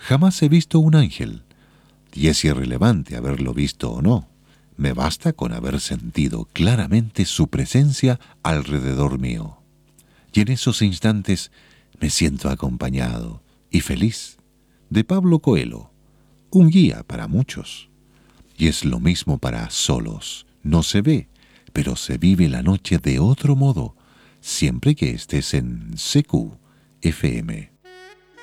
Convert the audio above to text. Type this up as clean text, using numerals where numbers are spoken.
Jamás he visto un ángel, y es irrelevante haberlo visto o no. Me basta con haber sentido claramente su presencia alrededor mío. Y en esos instantes me siento acompañado y feliz. De Pablo Coelho, un guía para muchos. Y es lo mismo para solos. No se ve, pero se vive la noche de otro modo, siempre que estés en CQ FM.